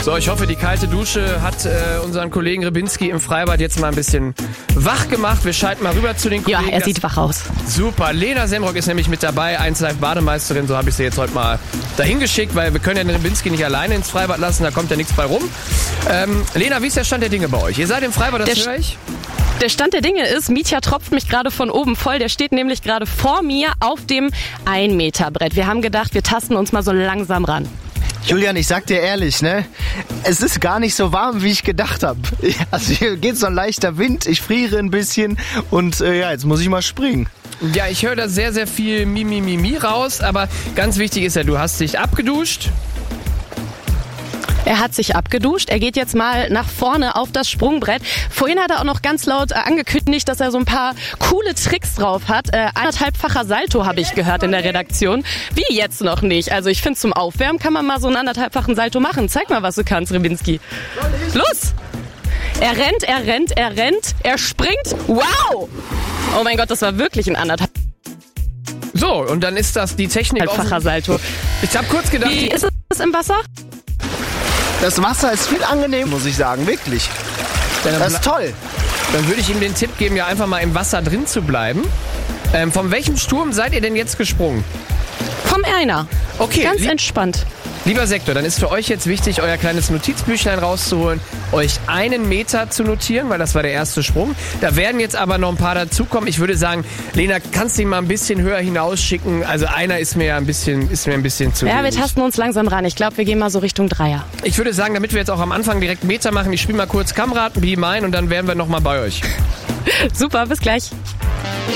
So, ich hoffe, die kalte Dusche hat unseren Kollegen Rybinski im Freibad jetzt mal ein bisschen wach gemacht. Wir schalten mal rüber zu den Kollegen. Ja, er sieht wach aus. Super. Lena Semrock ist nämlich mit dabei, 1Live-Bademeisterin. So habe ich sie jetzt heute mal dahin geschickt, weil wir können ja den Rybinski nicht alleine ins Freibad lassen, da kommt ja nichts bei rum. Lena, wie ist der Stand der Dinge bei euch? Ihr seid im Freibad, das höre ich. Der Stand der Dinge ist, Mietja tropft mich gerade von oben voll. Der steht nämlich gerade vor mir auf dem 1-Meter-Brett. Wir haben gedacht, wir tasten uns mal so langsam ran. Julian, ich sag dir ehrlich, ne? Es ist gar nicht so warm, wie ich gedacht habe. Also hier geht so ein leichter Wind, ich friere ein bisschen und jetzt muss ich mal springen. Ja, ich höre da sehr, sehr viel Mimi raus, aber ganz wichtig ist ja, du hast dich abgeduscht. Er hat sich abgeduscht. Er geht jetzt mal nach vorne auf das Sprungbrett. Vorhin hat er auch noch ganz laut angekündigt, dass er so ein paar coole Tricks drauf hat. 1,5-facher Salto habe ich gehört in der Redaktion. Wie jetzt noch nicht? Also ich finde, zum Aufwärmen kann man mal so einen 1,5-fachen Salto machen. Zeig mal, was du kannst, Rybinski. Los! Er rennt, er springt. Wow! Oh mein Gott, das war wirklich ein 1,5. So, und dann ist das die Technik. 1,5-facher Salto. Ich habe kurz gedacht... Wie ist es im Wasser? Das Wasser ist viel angenehm, muss ich sagen, wirklich. Das ist toll. Dann würde ich ihm den Tipp geben, ja einfach mal im Wasser drin zu bleiben. Von welchem Sturm seid ihr denn jetzt gesprungen? Vom Einer. Okay. Ganz entspannt. Lieber Sektor, dann ist für euch jetzt wichtig, euer kleines Notizbüchlein rauszuholen, euch 1 Meter zu notieren, weil das war der erste Sprung. Da werden jetzt aber noch ein paar dazukommen. Ich würde sagen, Lena, kannst du ihn mal ein bisschen höher hinausschicken? Also einer ist mir ein bisschen zu wenig. Ja, wir tasten uns langsam ran. Ich glaube, wir gehen mal so Richtung Dreier. Ich würde sagen, damit wir jetzt auch am Anfang direkt Meter machen, ich spiele mal kurz Kameraden, Be Mine und dann wären wir nochmal bei euch. Super, bis gleich.